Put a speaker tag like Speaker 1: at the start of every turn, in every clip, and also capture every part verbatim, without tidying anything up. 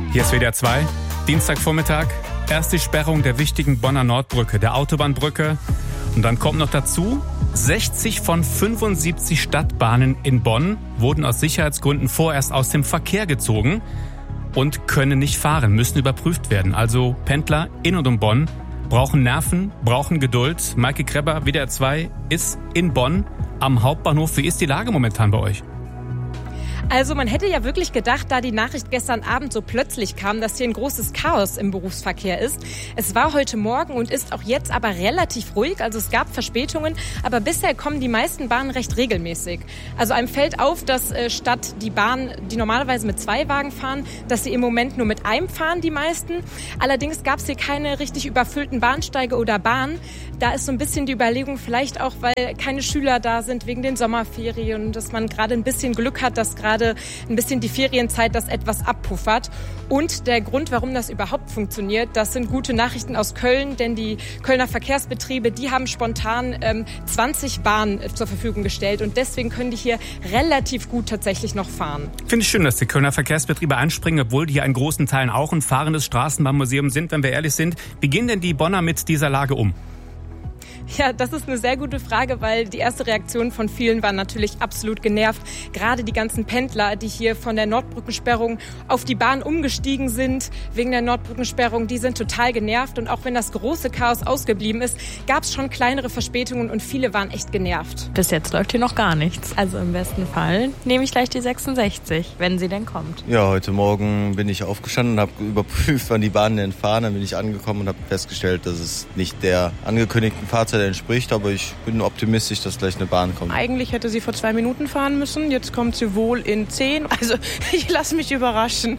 Speaker 1: Hier ist W D R zwei, Dienstagvormittag. Erst die Sperrung der wichtigen Bonner Nordbrücke, der Autobahnbrücke. Und dann kommt noch dazu, sechzig von fünfundsiebzig Stadtbahnen in Bonn wurden aus Sicherheitsgründen vorerst aus dem Verkehr gezogen und können nicht fahren, müssen überprüft werden. Also Pendler in und um Bonn brauchen Nerven, brauchen Geduld. Maike Krebber, W D R zwei, ist in Bonn am Hauptbahnhof. Wie ist die Lage momentan bei euch?
Speaker 2: Also man hätte ja wirklich gedacht, da die Nachricht gestern Abend so plötzlich kam, dass hier ein großes Chaos im Berufsverkehr ist. Es war heute Morgen und ist auch jetzt aber relativ ruhig. Also es gab Verspätungen, aber bisher kommen die meisten Bahnen recht regelmäßig. Also einem fällt auf, dass äh, statt die Bahnen, die normalerweise mit zwei Wagen fahren, dass sie im Moment nur mit einem fahren, die meisten. Allerdings gab es hier keine richtig überfüllten Bahnsteige oder Bahnen. Da ist so ein bisschen die Überlegung, vielleicht auch, weil keine Schüler da sind wegen den Sommerferien, dass man gerade ein bisschen Glück hat, dass gerade ein bisschen die Ferienzeit das etwas abpuffert. Und der Grund, warum das überhaupt funktioniert, das sind gute Nachrichten aus Köln, denn die Kölner Verkehrsbetriebe, die haben spontan ähm, zwanzig Bahnen zur Verfügung gestellt und deswegen können die hier relativ gut tatsächlich noch fahren.
Speaker 1: Finde ich schön, dass die Kölner Verkehrsbetriebe einspringen, obwohl die hier in großen Teilen auch ein fahrendes Straßenbahnmuseum sind, wenn wir ehrlich sind. Wie gehen denn die Bonner mit dieser Lage um?
Speaker 2: Ja, das ist eine sehr gute Frage, weil die erste Reaktion von vielen war natürlich absolut genervt. Gerade die ganzen Pendler, die hier von der Nordbrückensperrung auf die Bahn umgestiegen sind, wegen der Nordbrückensperrung, die sind total genervt. Und auch wenn das große Chaos ausgeblieben ist, gab es schon kleinere Verspätungen und viele waren echt genervt.
Speaker 3: Bis jetzt läuft hier noch gar nichts. Also im besten Fall nehme ich gleich die sechsundsechzig, wenn sie denn kommt.
Speaker 4: Ja, heute Morgen bin ich aufgestanden und habe überprüft, wann die Bahnen denn fahren. Dann bin ich angekommen und habe festgestellt, dass es nicht der angekündigten Fahrzeit entspricht, aber ich bin optimistisch, dass gleich eine Bahn kommt.
Speaker 5: Eigentlich hätte sie vor zwei Minuten fahren müssen, jetzt kommt sie wohl in zehn. Also ich lasse mich überraschen.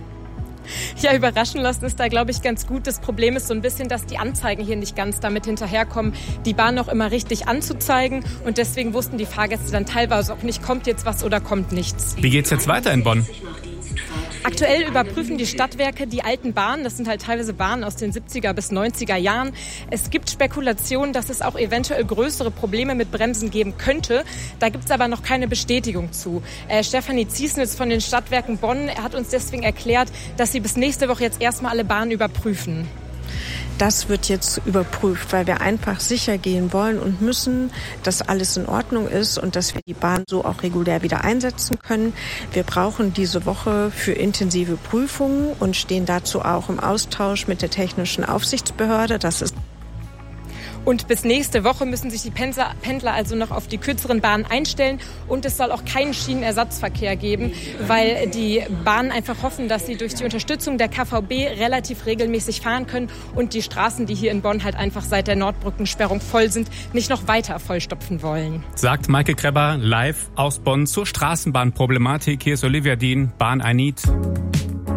Speaker 2: Ja, überraschen lassen ist da, glaube ich, ganz gut. Das Problem ist so ein bisschen, dass die Anzeigen hier nicht ganz damit hinterherkommen, die Bahn noch immer richtig anzuzeigen. Und deswegen wussten die Fahrgäste dann teilweise auch nicht, kommt jetzt was oder kommt nichts.
Speaker 1: Wie geht's jetzt weiter in Bonn?
Speaker 2: Aktuell überprüfen die Stadtwerke die alten Bahnen. Das sind halt teilweise Bahnen aus den siebziger bis neunziger Jahren. Es gibt Spekulationen, dass es auch eventuell größere Probleme mit Bremsen geben könnte. Da gibt es aber noch keine Bestätigung zu. Äh, Stefanie Ziesnitz von den Stadtwerken Bonn hat uns deswegen erklärt, dass sie bis nächste Woche jetzt erstmal alle Bahnen überprüfen.
Speaker 6: Das wird jetzt überprüft, weil wir einfach sicher gehen wollen und müssen, dass alles in Ordnung ist und dass wir die Bahn so auch regulär wieder einsetzen können. Wir brauchen diese Woche für intensive Prüfungen und stehen dazu auch im Austausch mit der Technischen Aufsichtsbehörde. Das ist
Speaker 2: Und bis nächste Woche müssen sich die Pendler, Pendler also noch auf die kürzeren Bahnen einstellen. Und es soll auch keinen Schienenersatzverkehr geben, weil die Bahnen einfach hoffen, dass sie durch die Unterstützung der K V B relativ regelmäßig fahren können und die Straßen, die hier in Bonn halt einfach seit der Nordbrückensperrung voll sind, nicht noch weiter vollstopfen wollen.
Speaker 1: Sagt Maike Krebber live aus Bonn zur Straßenbahnproblematik. Hier ist Olivia Dien, Bahn I Need.